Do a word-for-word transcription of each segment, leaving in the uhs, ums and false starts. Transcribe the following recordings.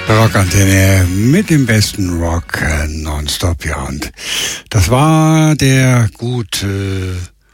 Rockantenne mit dem besten Rock äh, nonstop, ja. Und das war der gute,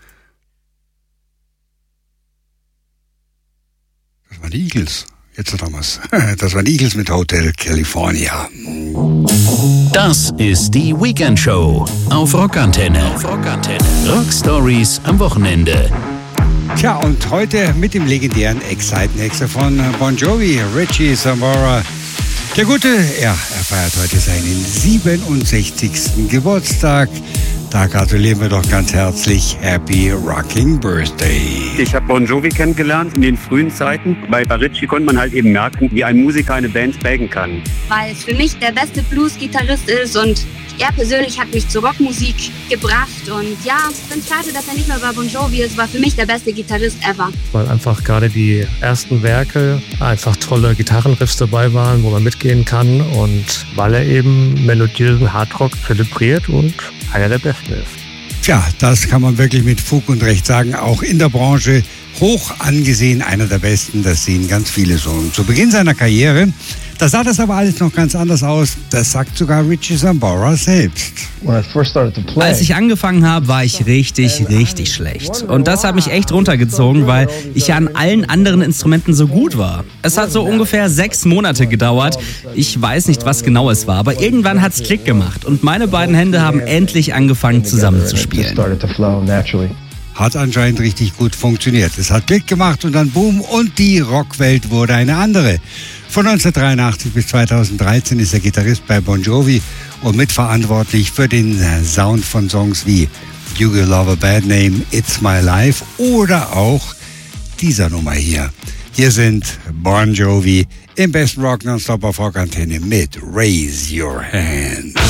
das waren die Eagles. Jetzt noch was. Das waren die Eagles mit Hotel California. Das ist die Weekend Show auf Rockantenne. Auf Rockantenne. Rock Stories am Wochenende. Tja, und heute mit dem legendären Ex-Seitenhexer von Bon Jovi, Richie Sambora. Der Gute, ja, er feiert heute seinen siebenundsechzigsten Geburtstag. Da gratulieren wir doch ganz herzlich. Happy Rocking Birthday. Ich habe Bon Jovi kennengelernt in den frühen Zeiten. Bei Richie konnte man halt eben merken, wie ein Musiker eine Band prägen kann. Weil es für mich der beste Blues-Gitarrist ist und er persönlich hat mich zur Rockmusik gebracht. Und ja, ich bin schade, dass er nicht mehr bei Bon Jovi ist. War für mich der beste Gitarrist ever. Weil einfach gerade die ersten Werke einfach tolle Gitarrenriffs dabei waren, wo man mitgehen kann. Und weil er eben melodiösen Hardrock zelebriert und einer der besten ist. Tja, das kann man wirklich mit Fug und Recht sagen. Auch in der Branche hoch angesehen, einer der besten. Das sehen ganz viele so. Und zu Beginn seiner Karriere, da sah das aber alles noch ganz anders aus. Das sagt sogar Richie Sambora selbst. Als ich angefangen habe, war ich richtig, richtig schlecht. Und das hat mich echt runtergezogen, weil ich ja an allen anderen Instrumenten so gut war. Es hat so ungefähr sechs Monate gedauert. Ich weiß nicht, was genau es war, aber irgendwann hat's Klick gemacht. Und meine beiden Hände haben endlich angefangen zusammenzuspielen. Hat anscheinend richtig gut funktioniert. Es hat Klick gemacht und dann boom und die Rockwelt wurde eine andere. Von neunzehnhundertdreiundachtzig bis zweitausenddreizehn ist er Gitarrist bei Bon Jovi und mitverantwortlich für den Sound von Songs wie You Will Love a Bad Name, It's My Life oder auch dieser Nummer hier. Hier sind Bon Jovi im besten Rock Nonstop auf Rockantenne mit Raise Your Hand.